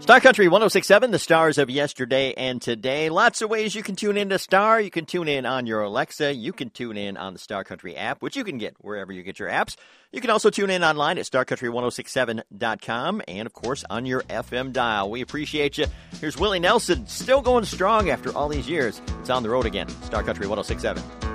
Star Country 106.7, the stars of yesterday and today. Lots of ways you can tune into Star. You can tune in on your Alexa. You can tune in on the Star Country app, which you can get wherever you get your apps. You can also tune in online at starcountry1067.com and, of course, on your FM dial. We appreciate you. Here's Willie Nelson, still going strong after all these years. It's on the road again. Star Country 106.7.